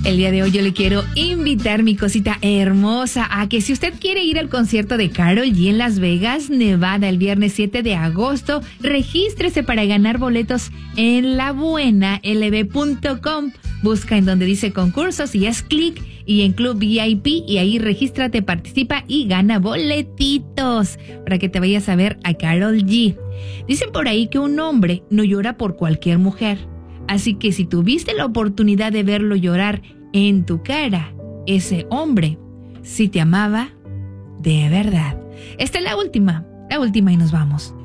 El día de hoy yo le quiero invitar, mi cosita hermosa, a que si usted quiere ir al concierto de Karol G en Las Vegas, Nevada, el viernes 7 de agosto, regístrese para ganar boletos en labuenalb.com. Busca en donde dice concursos y haz clic y en Club VIP y ahí regístrate, participa y gana boletitos para que te vayas a ver a Karol G. Dicen por ahí que un hombre no llora por cualquier mujer. Así que si tuviste la oportunidad de verlo llorar en tu cara, ese hombre sí te amaba de verdad. Esta es la última y nos vamos.